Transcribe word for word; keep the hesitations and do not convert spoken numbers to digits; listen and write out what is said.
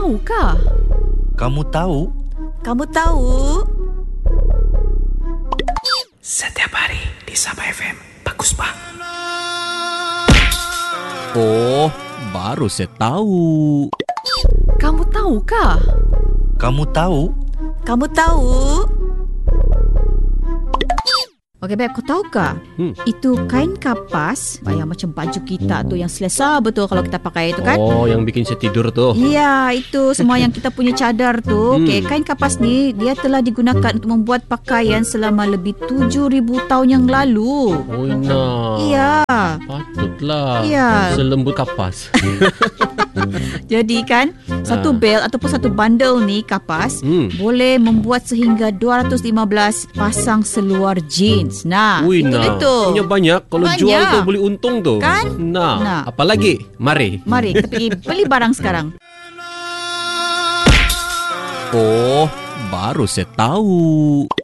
tahukah? Kamu tahu? Kamu tahu? Setiap hari di Sabah F M. Bagus bang. Oh, baru saya tahu. Kamu tahukah? Kamu tahu? Kamu tahu? Okey, Beb, kau tahukah? Hmm. Itu kain kapas yang macam baju kita tu, yang selesa betul kalau kita pakai itu kan? Oh, yang bikin saya tidur tu. Ya, itu semua yang kita punya cadar tu. Hmm. Okey, kain kapas ni dia telah digunakan untuk membuat pakaian selama lebih tujuh ribu tahun yang lalu. Oh, nah. Iya. Patutlah. Ya. Selembut kapas. Jadi kan, satu bel ataupun satu bundle ni kapas Hmm. boleh membuat sehingga dua ratus lima belas pasang seluar jeans. Nah, Ui, itu nah. itu. Punya banyak. Kalau Banyak. jual tu boleh untung tu. Kan? Nah. Nah. Apa lagi? Mari. Mari kita pergi beli barang sekarang. Oh, baru saya tahu.